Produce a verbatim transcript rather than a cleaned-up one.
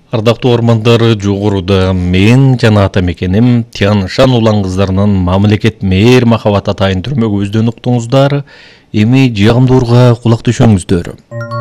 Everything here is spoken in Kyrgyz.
Ардактуу ормандары жогоруда мен жана ата мекеним Тянь Шань улан кыздарынын мамлекет мээр махабат атайын түрмөгүбүздөн уктуңуздар. Эми жыйгамдууларга кулак түшөңүздөр.